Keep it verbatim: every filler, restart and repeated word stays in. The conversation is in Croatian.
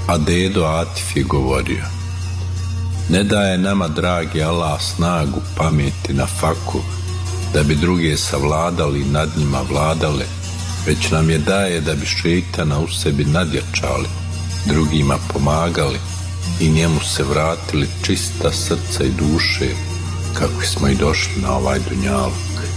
A dedo Atif je govorio: ne daje nama dragi Allah snagu pameti na faku da bi druge savladali i nad njima vladale, već nam je daje da bi šeitana u sebi nadjačali, drugima pomagali i njemu se vratili čista srca i duše, kako smo i došli na ovaj dunjaluk.